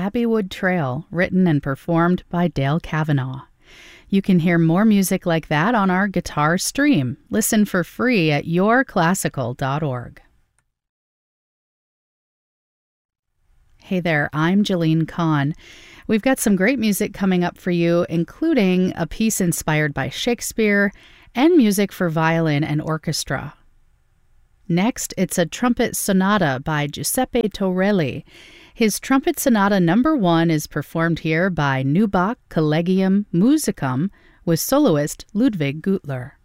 Abbey Wood Trail, written and performed by Dale Kavanaugh. You can hear more music like that on our guitar stream. Listen for free at yourclassical.org. Hey there, I'm Jalene Kahn. We've got some great music coming up for you, including a piece inspired by Shakespeare and music for violin and orchestra. Next, it's a trumpet sonata by Giuseppe Torelli. His Trumpet Sonata No. 1 is performed here by Neubach Collegium Musicum with soloist Ludwig Gutler.